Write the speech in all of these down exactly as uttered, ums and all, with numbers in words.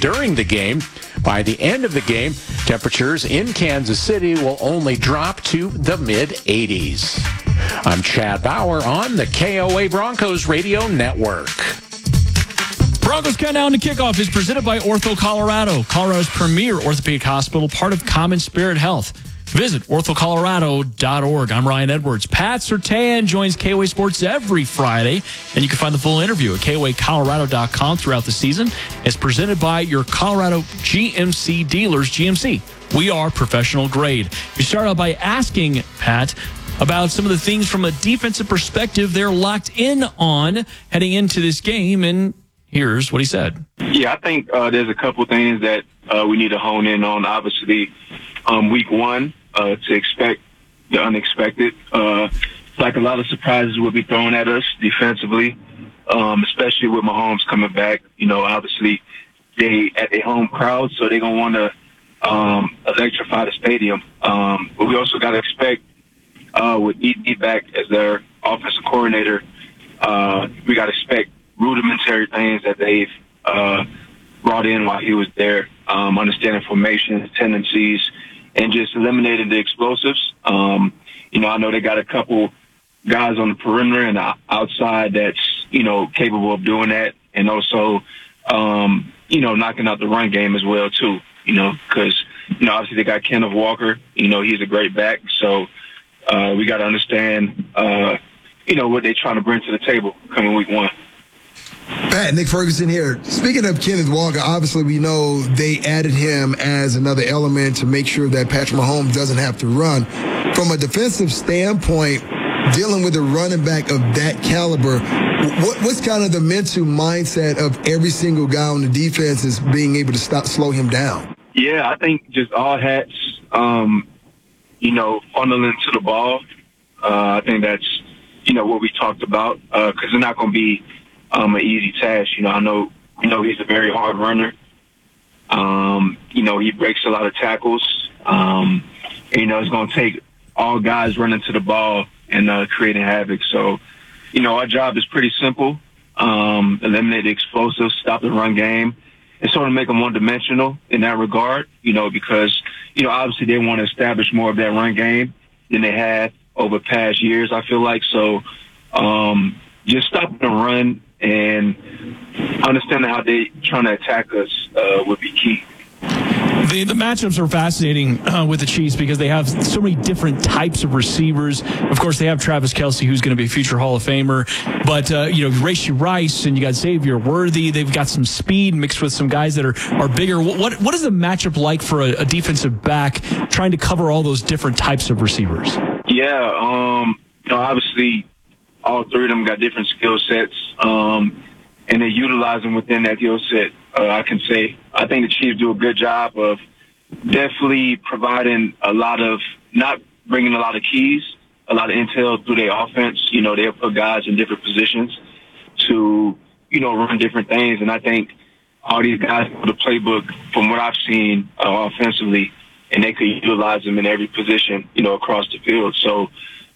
during the game. By the end of the game, temperatures in Kansas City will only drop to the mid eighties. I'm Chad Bauer on the K O A Broncos Radio Network. Broncos Countdown to Kickoff is presented by Ortho Colorado, Colorado's premier orthopedic hospital, part of Common Spirit Health. Visit ortho colorado dot org. I'm Ryan Edwards. Pat Surtain joins K O A Sports every Friday, and you can find the full interview at K O A colorado dot com throughout the season. It's presented by your Colorado G M C dealers, G M C. We are professional grade. We start out by asking Pat about some of the things from a defensive perspective they're locked in on heading into this game, and here's what he said. Yeah, I think uh, there's a couple things that uh, we need to hone in on. Obviously, um, week one, uh, to expect the unexpected. Uh, like a lot of surprises will be thrown at us defensively, um, especially with Mahomes coming back. You know, obviously, they at a home crowd, so they're going to want to um, electrify the stadium. Um, but we also got to expect, uh, with E D back as their offensive coordinator, uh, we got to expect rudimentary things that they've uh, brought in while he was there, um, understanding formations, tendencies, and just eliminating the explosives. Um, you know, I know they got a couple guys on the perimeter and outside that's, you know, capable of doing that, and also, um, you know, knocking out the run game as well, too, you know, because, you know, obviously they got Kenneth Walker. You know, he's a great back, so uh, we got to understand, uh, you know, what they're trying to bring to the table coming week one. Pat, Nick Ferguson here. Speaking of Kenneth Walker, obviously we know they added him as another element to make sure that Patrick Mahomes doesn't have to run. From a defensive standpoint, dealing with a running back of that caliber, what, what's kind of the mental mindset of every single guy on the defense is being able to stop, slow him down? Yeah, I think just all hats, um, you know, funneling to the ball. Uh, I think that's, you know, what we talked about, because uh, they're not going to be Um, an easy task. You know, I know, you know, he's a very hard runner. Um, you know, he breaks a lot of tackles. Um, and, you know, it's going to take all guys running to the ball and uh, creating havoc. So, you know, our job is pretty simple. Um, eliminate the explosives, stop the run game, and sort of make them one-dimensional in that regard, you know, because, you know, obviously they want to establish more of that run game than they had over past years, I feel like. So um, just stopping the run and understanding how they trying to attack us uh, would be key. The, the matchups are fascinating uh, with the Chiefs because they have so many different types of receivers. Of course, they have Travis Kelce, who's going to be a future Hall of Famer. But, uh, you know, Rashee Rice and you got Xavier Worthy. They've got some speed mixed with some guys that are, are bigger. What What is the matchup like for a, a defensive back trying to cover all those different types of receivers? Yeah, um, you know, obviously all three of them got different skill sets, um, and they utilize them within that skill set. Uh, I can say I think the Chiefs do a good job of definitely providing a lot of, not bringing a lot of keys, a lot of intel through their offense. You know, they'll put guys in different positions to, you know, run different things. And I think all these guys know the playbook from what I've seen uh, offensively, and they could utilize them in every position, you know, across the field. So,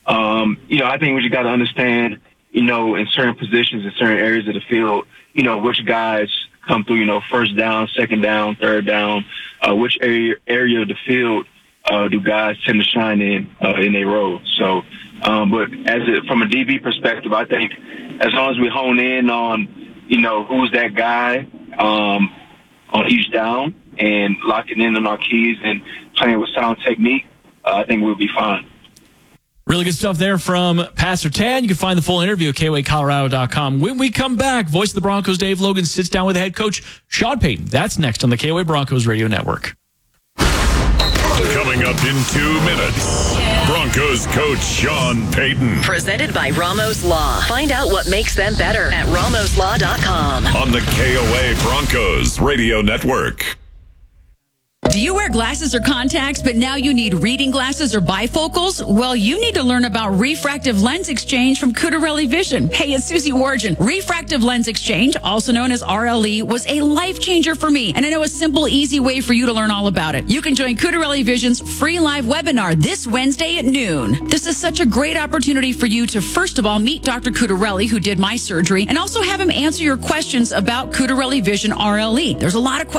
um, you know, I think we just got to understand, you know, in certain positions, in certain areas of the field, you know, which guys come through, you know, first down, second down, third down, uh, which area area of the field uh, do guys tend to shine in uh, in their role. So, um, but as a, from a D B perspective, I think as long as we hone in on, you know, who's that guy um, on each down and locking in on our keys and playing with sound technique, uh, I think we'll be fine. Really good stuff there from Pat Surtain. You can find the full interview at K O A colorado dot com. When we come back, voice of the Broncos, Dave Logan, sits down with head coach Sean Payton. That's next on the K O A Broncos Radio Network. Coming up in two minutes, Broncos coach Sean Payton. Presented by Ramos Law. Find out what makes them better at ramos law dot com. On the K O A Broncos Radio Network. Do you wear glasses or contacts, but now you need reading glasses or bifocals? Well, you need to learn about refractive lens exchange from Cutarelli Vision. Hey, it's Susie Wargin. Refractive lens exchange, also known as R L E, was a life changer for me, and I know a simple, easy way for you to learn all about it. You can join Cutarelli Vision's free live webinar this Wednesday at noon. This is such a great opportunity for you to, first of all, meet Doctor Cutarelli, who did my surgery, and also have him answer your questions about Cutarelli Vision R L E. There's a lot of questions